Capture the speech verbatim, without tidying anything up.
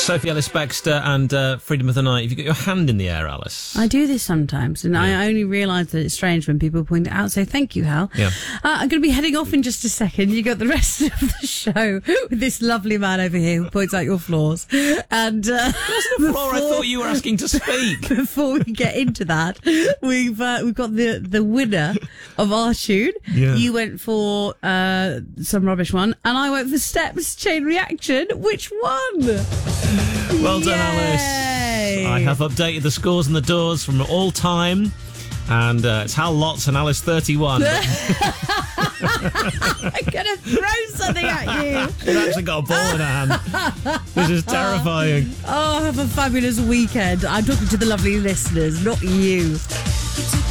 Sophie Ellis-Bextor and uh, Freedom of the Night. Have you got your hand in the air, Alice? I do this sometimes, and Yeah. I only realise that it's strange when people point it out. So thank you, Hal. Yeah. Uh, I'm going to be heading off in just a second. You got the rest of the show with this lovely man over here who points out your flaws. And uh, Laura, I thought you were asking to speak. before we get into that, we've uh, we've got the the winner of our tune. Yeah. You went for uh, some rubbish one, and I went for Steps Chain Reaction. Which one? Well done, Yay! Alice. I have updated the scores and the doors from all time, and uh, it's Hal Lotz and Alice thirty-one. I'm gonna throw something at you. She's actually got a ball in her hand. This is terrifying. Oh, have a fabulous weekend. I'm talking to the lovely listeners, not you. You took